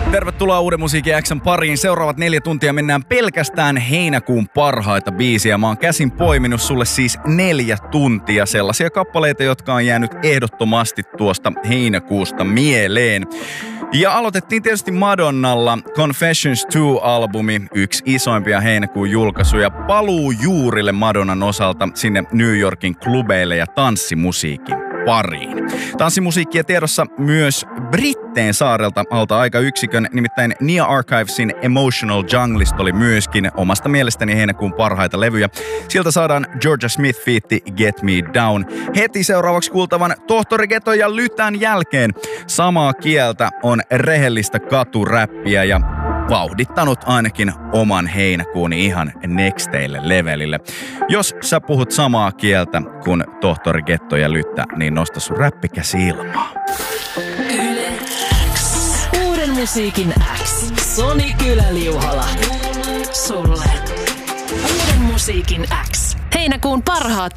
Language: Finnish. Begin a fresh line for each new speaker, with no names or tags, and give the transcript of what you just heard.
Tervetuloa Uuden musiikin X:n pariin. Seuraavat 4 tuntia mennään pelkästään heinäkuun parhaita biisiä. Mä oon käsin poiminut sulle siis 4 tuntia sellaisia kappaleita, jotka on jäänyt ehdottomasti tuosta heinäkuusta mieleen. Ja aloitettiin tietysti Madonnalla Confessions 2-albumi, yksi isoimpia heinäkuun julkaisuja. Paluu juurille Madonnan osalta sinne New Yorkin klubeille ja tanssimusiikin pariin. Tanssimusiikkia tiedossa myös Britteen saarelta alta aikayksikön, nimittäin Nia Archivesin Emotional Junglista oli myöskin omasta mielestäni heinäkuun parhaita levyjä. Sieltä saadaan Georgia Smith featti Get Me Down. Heti seuraavaksi kuultavan Tohtori Geto ja Lytän jälkeen samaa kieltä on rehellistä katuräppiä ja vauhdittanut ainakin oman heinäkuuni ihan nexteille levelille. Jos sä puhut samaa kieltä kuin Tohtori Getto ja Lyttä, niin nosta sun räppikäsi ilmaa.
Yle X. Uuden musiikin X. Soni Kyläliuhala. Sulle. Uuden musiikin X. Heinäkuun parhaat